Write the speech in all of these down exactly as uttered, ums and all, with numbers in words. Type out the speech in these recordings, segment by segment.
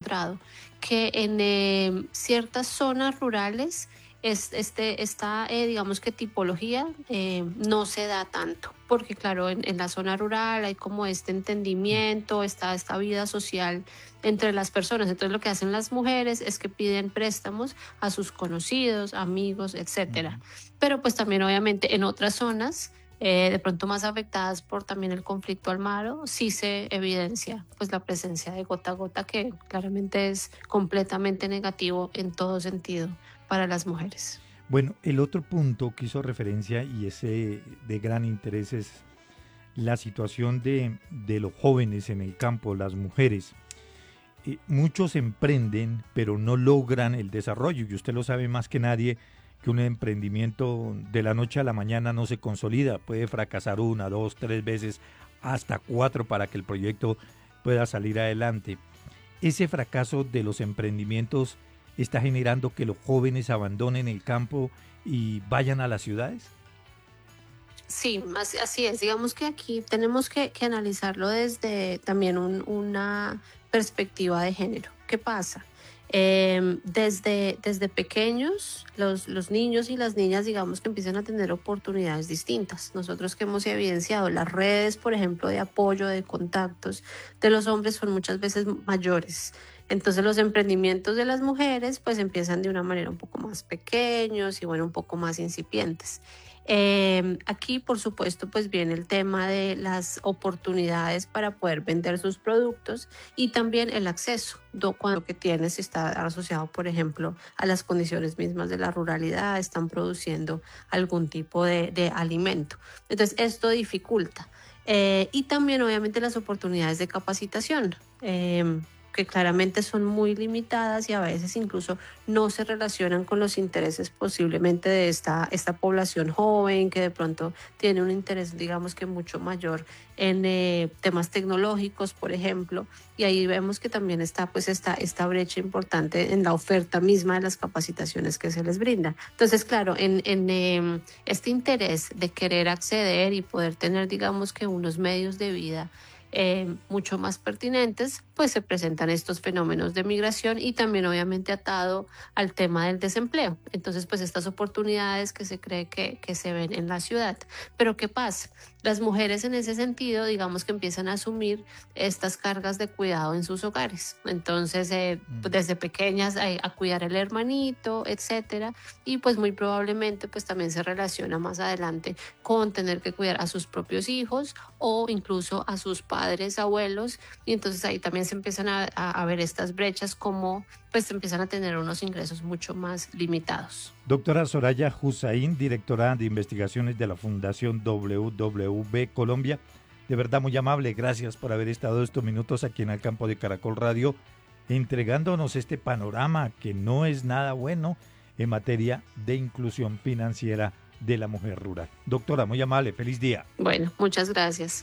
encontrado que en eh, ciertas zonas rurales es, este, esta, eh, digamos que tipología eh, no se da tanto, porque claro, en, en la zona rural hay como este entendimiento, esta, esta vida social entre las personas. Entonces lo que hacen las mujeres es que piden préstamos a sus conocidos, amigos, etcétera. Pero pues también obviamente en otras zonas eh, de pronto más afectadas por también el conflicto armado, sí se evidencia pues la presencia de gota a gota, que claramente es completamente negativo en todo sentido para las mujeres. Bueno, el otro punto que hizo referencia y ese de gran interés es la situación de, de los jóvenes en el campo, las mujeres. Eh, muchos emprenden, pero no logran el desarrollo, y usted lo sabe más que nadie, que un emprendimiento de la noche a la mañana no se consolida, puede fracasar una, dos, tres veces, hasta cuatro para que el proyecto pueda salir adelante. Ese fracaso de los emprendimientos está generando que los jóvenes abandonen el campo y vayan a las ciudades. Sí, así, así es. Digamos que aquí tenemos que, que analizarlo desde también un- una perspectiva de género. ¿Qué pasa? Em, desde, desde pequeños, los, los niños y las niñas, digamos que empiezan a tener oportunidades distintas. Nosotros que hemos evidenciado las redes, por ejemplo, de apoyo, de contactos de los hombres son muchas veces mayores. Entonces los emprendimientos de las mujeres pues empiezan de una manera un poco más pequeños y bueno, un poco más incipientes. Eh, aquí, por supuesto, pues viene el tema de las oportunidades para poder vender sus productos y también el acceso, do, cuando que tienes está asociado, por ejemplo, a las condiciones mismas de la ruralidad, están produciendo algún tipo de, de alimento. Entonces, esto dificulta. Eh, y también, obviamente, las oportunidades de capacitación. Eh, que claramente son muy limitadas y a veces incluso no se relacionan con los intereses posiblemente de esta, esta población joven que de pronto tiene un interés digamos que mucho mayor en eh, temas tecnológicos, por ejemplo, y ahí vemos que también está pues esta, esta brecha importante en la oferta misma de las capacitaciones que se les brinda. Entonces, claro, en, en eh, este interés de querer acceder y poder tener digamos que unos medios de vida eh, mucho más pertinentes, pues se presentan estos fenómenos de migración y también obviamente atado al tema del desempleo. Entonces, pues estas oportunidades que se cree que, que se ven en la ciudad. Pero ¿qué pasa? Las mujeres en ese sentido, digamos que empiezan a asumir estas cargas de cuidado en sus hogares. Entonces, eh, Mm. desde pequeñas a, a cuidar el hermanito, etcétera. Y pues muy probablemente pues también se relaciona más adelante con tener que cuidar a sus propios hijos o incluso a sus padres, abuelos, y entonces ahí también se empiezan a, a, a ver estas brechas como pues empiezan a tener unos ingresos mucho más limitados. Doctora Soraya Hussain, directora de investigaciones de la Fundación W W B Colombia, de verdad muy amable, gracias por haber estado estos minutos aquí en el campo de Caracol Radio, entregándonos este panorama que no es nada bueno en materia de inclusión financiera de la mujer rural. Doctora, muy amable, feliz día. Bueno, muchas gracias.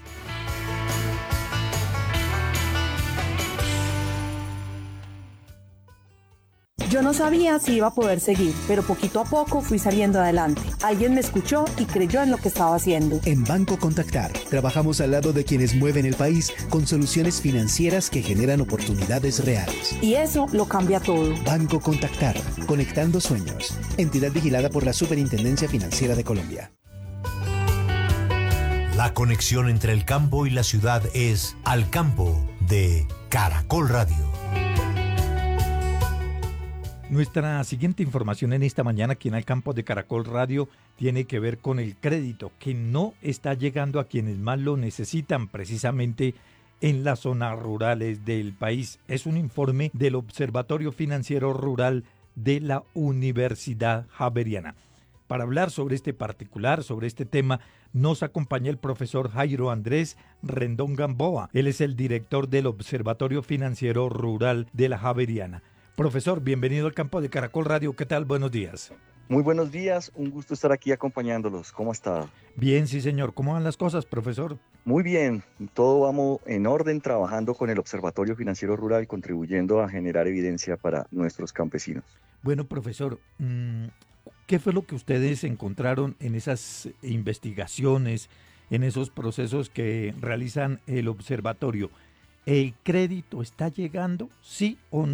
Yo no sabía si iba a poder seguir, pero poquito a poco fui saliendo adelante. Alguien me escuchó y creyó en lo que estaba haciendo. En Banco Contactar, trabajamos al lado de quienes mueven el país con soluciones financieras que generan oportunidades reales. Y eso lo cambia todo. Banco Contactar, conectando sueños. Entidad vigilada por la Superintendencia Financiera de Colombia. La conexión entre el campo y la ciudad es Al Campo de Caracol Radio. Nuestra siguiente información en esta mañana aquí en el campo de Caracol Radio tiene que ver con el crédito que no está llegando a quienes más lo necesitan, precisamente en las zonas rurales del país. Es un informe del Observatorio Financiero Rural de la Universidad Javeriana. Para hablar sobre este particular, sobre este tema, nos acompaña el profesor Jairo Andrés Rendón Gamboa. Él es el director del Observatorio Financiero Rural de la Javeriana. Profesor, bienvenido al campo de Caracol Radio. ¿Qué tal? Buenos días. Muy buenos días, un gusto estar aquí acompañándolos. ¿Cómo está? Bien, sí señor. ¿Cómo van las cosas, profesor? Muy bien, todo vamos en orden, trabajando con el Observatorio Financiero Rural, contribuyendo a generar evidencia para nuestros campesinos. Bueno, profesor, ¿qué fue lo que ustedes encontraron en esas investigaciones, en esos procesos que realizan el observatorio? ¿El crédito está llegando, sí o no?